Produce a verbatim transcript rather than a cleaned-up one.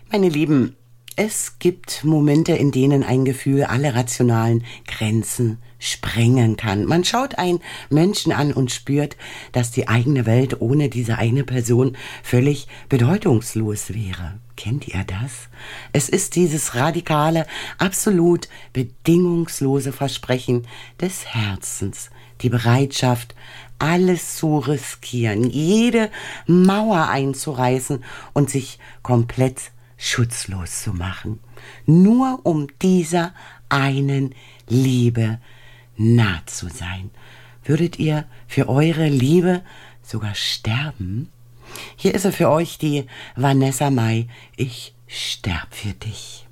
Meine Lieben, es gibt Momente, in denen ein Gefühl alle rationalen Grenzen sprengen kann. Man schaut einen Menschen an und spürt, dass die eigene Welt ohne diese eine Person völlig bedeutungslos wäre. Kennt ihr das? Es ist dieses radikale, absolut bedingungslose Versprechen des Herzens, die Bereitschaft, alles zu riskieren, jede Mauer einzureißen und sich komplett schutzlos zu machen, nur um dieser einen Liebe nah zu sein. Würdet ihr für eure Liebe sogar sterben? Hier ist er für euch, die Vanessa Mai. Ich sterb für dich.